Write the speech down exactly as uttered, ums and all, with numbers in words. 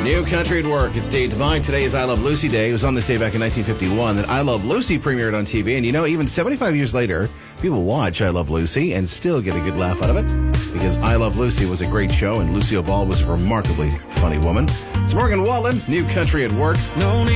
New Country at Work. It's Dave Devine. Today is I Love Lucy Day. It was on this day back in nineteen fifty-one that I Love Lucy premiered on T V. And you know, even seventy-five years later, people watch I Love Lucy and still get a good laugh out of it. Because I Love Lucy was a great show and Lucille Ball was a remarkably funny woman. It's Morgan Wallen, New Country at Work. No need